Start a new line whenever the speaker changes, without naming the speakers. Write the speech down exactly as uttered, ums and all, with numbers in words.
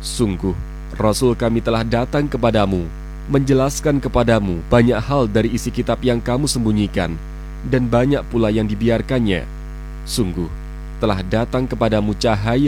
Sungguh, Rasul kami telah datang kepadamu, menjelaskan kepadamu banyak hal dari isi kitab yang kamu sembunyikan, dan banyak pula yang dibiarkannya. Sungguh, telah datang kepadamu cahaya